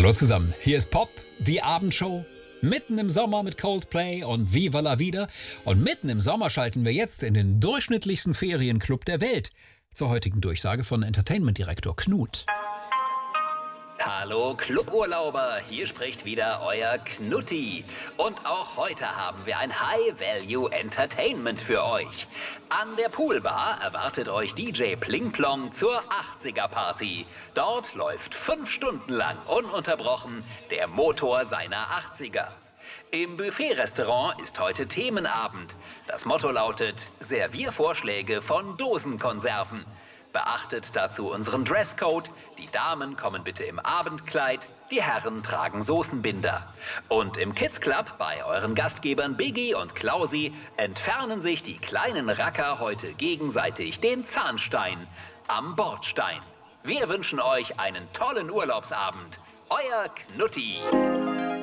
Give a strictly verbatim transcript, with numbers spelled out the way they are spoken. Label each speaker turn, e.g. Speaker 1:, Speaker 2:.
Speaker 1: Hallo zusammen, hier ist Pop, die Abendshow. Mitten im Sommer mit Coldplay und Viva la Vida. Und mitten im Sommer schalten wir jetzt in den durchschnittlichsten Ferienclub der Welt. Zur heutigen Durchsage von Entertainment-Direktor Knut.
Speaker 2: Hallo Cluburlauber, hier spricht wieder euer Knutti. Und auch heute haben wir ein High-Value-Entertainment für euch. An der Poolbar erwartet euch D J Plingplong zur achtziger-Party. Dort läuft fünf Stunden lang ununterbrochen der Motor seiner achtziger. Im Buffet-Restaurant ist heute Themenabend. Das Motto lautet Serviervorschläge von Dosenkonserven. Beachtet dazu unseren Dresscode. Die Damen kommen bitte im Abendkleid, die Herren tragen Soßenbinder. Und im Kids Club bei euren Gastgebern Biggie und Klausi entfernen sich die kleinen Racker heute gegenseitig den Zahnstein am Bordstein. Wir wünschen euch einen tollen Urlaubsabend. Euer Knutti.